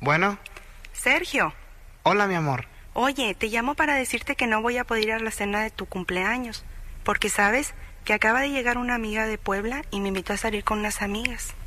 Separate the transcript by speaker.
Speaker 1: Bueno,
Speaker 2: Sergio,
Speaker 1: hola mi amor.
Speaker 2: oye, te llamo para decirte que no voy a poder ir a la cena de tu cumpleaños, porque sabes que acaba de llegar una amiga de Puebla y me invitó a salir con unas amigas.